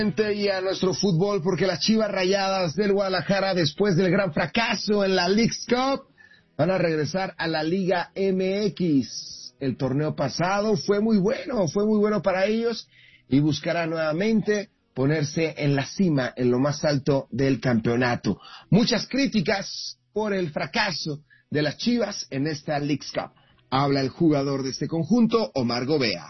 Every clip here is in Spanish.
Y a nuestro fútbol, porque las Chivas Rayadas del Guadalajara, después del gran fracaso en la Leagues Cup, van a regresar a la Liga MX. El torneo pasado fue muy bueno para ellos y buscarán nuevamente ponerse en la cima, en lo más alto del campeonato. Muchas críticas por el fracaso de las Chivas en esta Leagues Cup. Habla el jugador de este conjunto, Omar Gobea.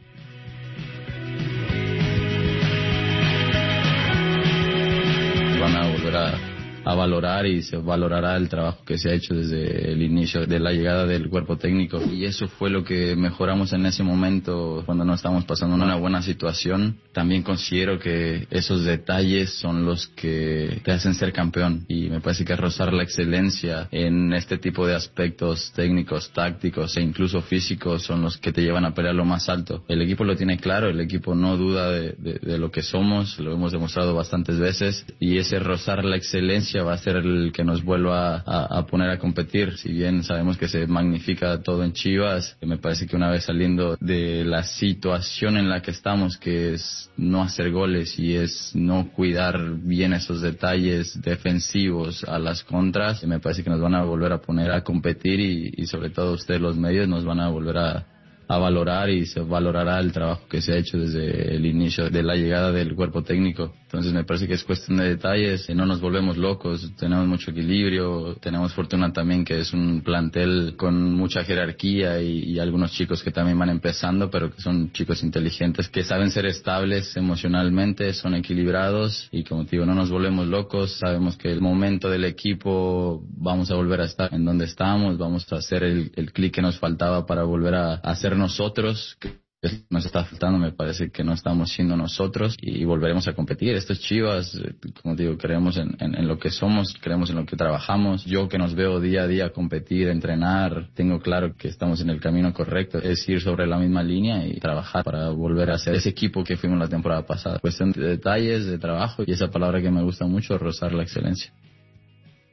Van a volver a valorar y se valorará el trabajo que se ha hecho desde el inicio de la llegada del cuerpo técnico, y eso fue lo que mejoramos en ese momento cuando no estábamos pasando una buena situación. También considero que esos detalles son los que te hacen ser campeón, y me parece que rozar la excelencia en este tipo de aspectos técnicos, tácticos e incluso físicos son los que te llevan a pelear lo más alto. El equipo lo tiene claro, el equipo no duda de lo que somos, lo hemos demostrado bastantes veces, y ese rozar la excelencia va a ser el que nos vuelva a poner a competir. Si bien sabemos que se magnifica todo en Chivas, me parece que una vez saliendo de la situación en la que estamos, que es no hacer goles y es no cuidar bien esos detalles defensivos a las contras, me parece que nos van a volver a poner a competir, y sobre todo ustedes los medios nos van a volver a valorar, y se valorará el trabajo que se ha hecho desde el inicio de la llegada del cuerpo técnico. Entonces me parece que es cuestión de detalles, no nos volvemos locos, tenemos mucho equilibrio, tenemos fortuna también que es un plantel con mucha jerarquía y algunos chicos que también van empezando, pero que son chicos inteligentes, que saben ser estables emocionalmente, son equilibrados, y como te digo, no nos volvemos locos, sabemos que el momento del equipo vamos a volver a estar en donde estamos, vamos a hacer el clic que nos faltaba para volver a ser nosotros, que nos está faltando. Me parece que no estamos siendo nosotros, y volveremos a competir. Esto es Chivas, como digo, creemos en lo que somos, creemos en lo que trabajamos. Yo, que nos veo día a día competir, entrenar, tengo claro que estamos en el camino correcto, es ir sobre la misma línea y trabajar para volver a ser ese equipo que fuimos la temporada pasada. Cuestión de detalles, de trabajo, y esa palabra que me gusta mucho, rozar la excelencia.